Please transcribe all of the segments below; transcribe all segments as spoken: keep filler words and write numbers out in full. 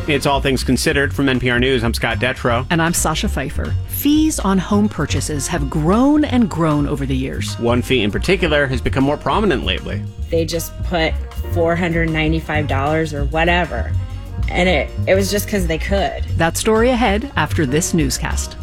It's All Things Considered from N P R News. I'm Scott Detrow. And I'm Sasha Pfeiffer. Fees on home purchases have grown and grown over the years. One fee in particular has become more prominent lately. They just put four hundred ninety-five dollars or whatever. And it, it was just because they could. That story ahead after this newscast.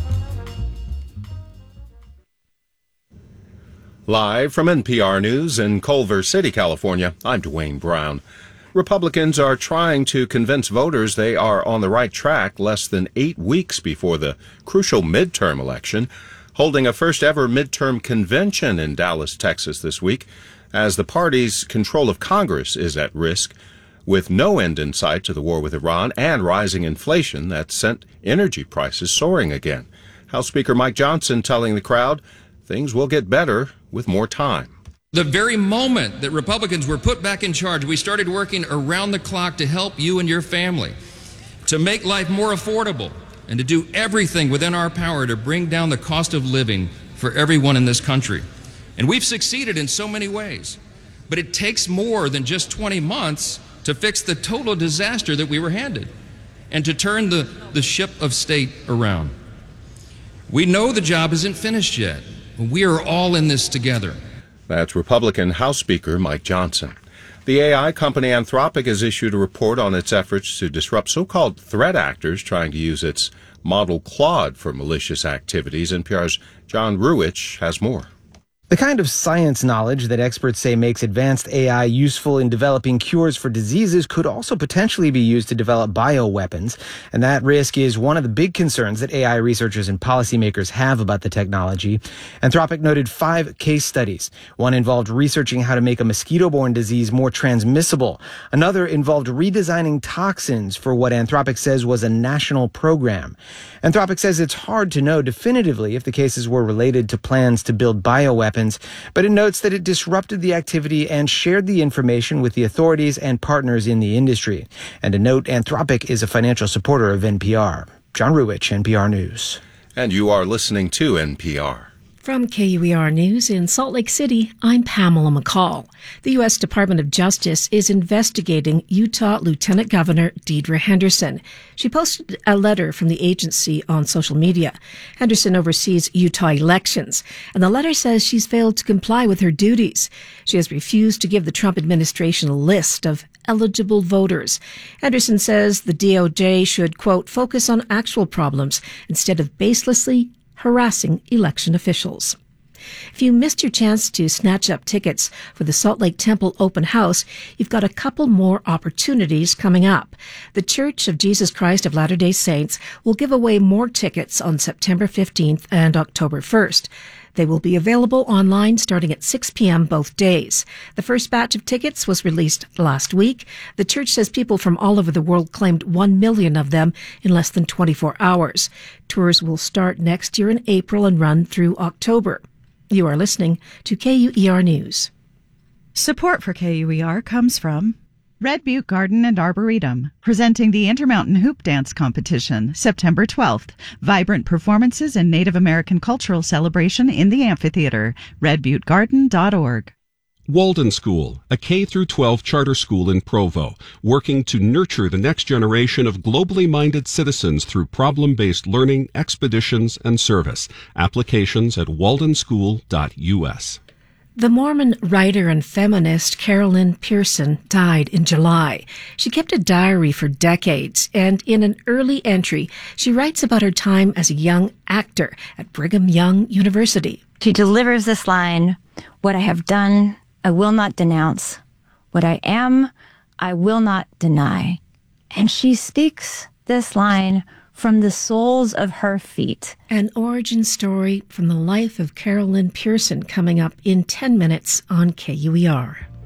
Live from N P R News in Culver City, California, I'm Dwayne Brown. Republicans are trying to convince voters they are on the right track less than eight weeks before the crucial midterm election, holding a first-ever midterm convention in Dallas, Texas this week, as the party's control of Congress is at risk, with no end in sight to the war with Iran and rising inflation that sent energy prices soaring again. House Speaker Mike Johnson telling the crowd things will get better with more time. The very moment that Republicans were put back in charge, we started working around the clock to help you and your family, to make life more affordable, and to do everything within our power to bring down the cost of living for everyone in this country. And we've succeeded in so many ways. But it takes more than just twenty months to fix the total disaster that we were handed and to turn the, the ship of state around. We know the job isn't finished yet. We are all in this together. That's Republican House Speaker Mike Johnson. The A I company Anthropic has issued a report on its efforts to disrupt so-called threat actors trying to use its model Claude for malicious activities. N P R's John Ruwitch has more. The kind of science knowledge that experts say makes advanced A I useful in developing cures for diseases could also potentially be used to develop bioweapons. And that risk is one of the big concerns that A I researchers and policymakers have about the technology. Anthropic noted five case studies. One involved researching how to make a mosquito-borne disease more transmissible. Another involved redesigning toxins for what Anthropic says was a national program. Anthropic says it's hard to know definitively if the cases were related to plans to build bioweapons, but it notes that it disrupted the activity and shared the information with the authorities and partners in the industry. And a note, Anthropic is a financial supporter of N P R. John Ruwitch, N P R News. And you are listening to N P R. From K U E R News in Salt Lake City, I'm Pamela McCall. The U S Department of Justice is investigating Utah Lieutenant Governor Deidre Henderson. She posted a letter from the agency on social media. Henderson oversees Utah elections, and the letter says she's failed to comply with her duties. She has refused to give the Trump administration a list of eligible voters. Henderson says the D O J should, quote, focus on actual problems instead of baselessly harassing election officials. If you missed your chance to snatch up tickets for the Salt Lake Temple Open House, you've got a couple more opportunities coming up. The Church of Jesus Christ of Latter-day Saints will give away more tickets on September fifteenth and October first. They will be available online starting at six p.m. both days. The first batch of tickets was released last week. The church says people from all over the world claimed one million of them in less than twenty-four hours. Tours will start next year in April and run through October. You are listening to K U E R News. Support for K U E R comes from Red Butte Garden and Arboretum, presenting the Intermountain Hoop Dance Competition, September twelfth. Vibrant performances and Native American cultural celebration in the amphitheater. red butte garden dot org. Walden School, a K through twelve charter school in Provo, working to nurture the next generation of globally minded citizens through problem-based learning, expeditions, and service. Applications at walden school dot u s. The Mormon writer and feminist Carolyn Pearson died in July. She kept a diary for decades, and in an early entry, she writes about her time as a young actor at Brigham Young University. She delivers this line, "What I have done, I will not denounce. What I am, I will not deny." And she speaks this line from the soles of her feet. An origin story from the life of Carolyn Pearson coming up in ten minutes on K U E R.